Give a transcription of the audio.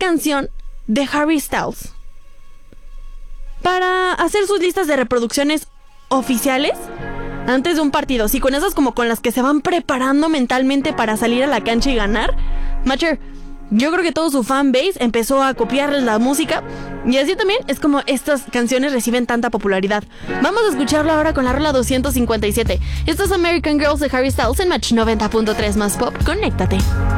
canción de Harry Styles para hacer sus listas de reproducciones oficiales antes de un partido. Sí, con esas como con las que se van preparando mentalmente para salir a la cancha y ganar. Macher, yo creo que todo su fanbase empezó a copiarles la música y así también es como estas canciones reciben tanta popularidad. Vamos a escucharlo ahora con la rola 257. Esto es American Girls de Harry Styles en Match 90.3 más Pop. Conéctate.